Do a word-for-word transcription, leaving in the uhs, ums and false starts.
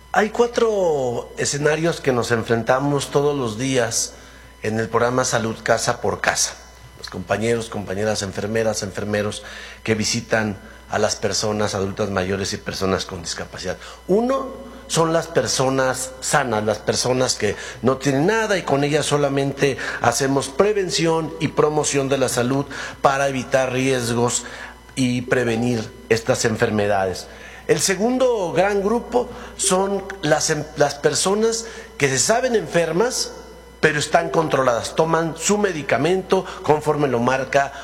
Hay cuatro escenarios que nos enfrentamos todos los días en el programa Salud Casa por Casa. Los compañeros, compañeras, enfermeras, enfermeros que visitan a las personas adultas mayores y personas con discapacidad. Uno son las personas sanas, las personas que no tienen nada y con ellas solamente hacemos prevención y promoción de la salud para evitar riesgos y prevenir estas enfermedades. El segundo gran grupo son las, las personas que se saben enfermas, pero están controladas, toman su medicamento conforme lo marca